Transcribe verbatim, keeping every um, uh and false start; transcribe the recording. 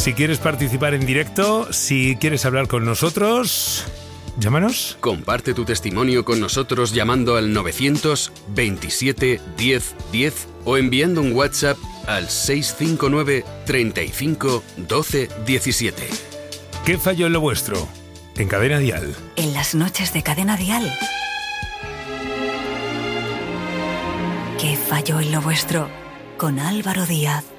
Si quieres participar en directo, si quieres hablar con nosotros, llámanos. Comparte tu testimonio con nosotros llamando al novecientos veintisiete diez diez o enviando un WhatsApp al seis cinco nueve treinta y cinco doce diecisiete. ¿Qué falló en lo vuestro? En Cadena Dial. En las noches de Cadena Dial. ¿Qué falló en lo vuestro? Con Álvaro Díaz.